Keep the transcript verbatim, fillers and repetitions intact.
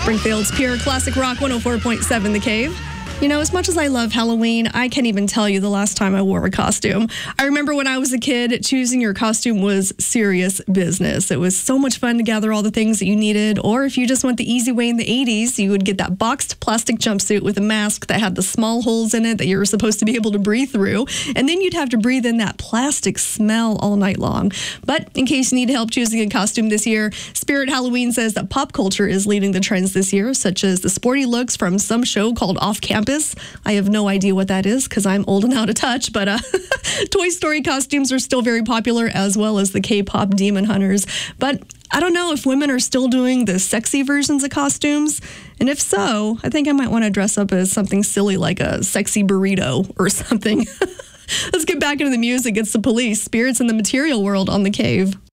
Springfield's Pure Classic Rock one oh four point seven The Cave. You know, as much as I love Halloween, I can't even tell you the last time I wore a costume. I remember when I was a kid, choosing your costume was serious business. It was so much fun to gather all the things that you needed. Or if you just went the easy way in the eighties, you would get that boxed plastic jumpsuit with a mask that had the small holes in it that you were supposed to be able to breathe through. And then you'd have to breathe in that plastic smell all night long. But in case you need help choosing a costume this year, Spirit Halloween says that pop culture is leading the trends this year, such as the sporty looks from some show called Off Campus. I have no idea what that is because I'm old and out of touch, but uh, Toy Story costumes are still very popular, as well as the K-pop Demon Hunters. But I don't know if women are still doing the sexy versions of costumes. And if so, I think I might want to dress up as something silly like a sexy burrito or something. Let's get back into the music. It's The Police, Spirits in the Material World on The Cave.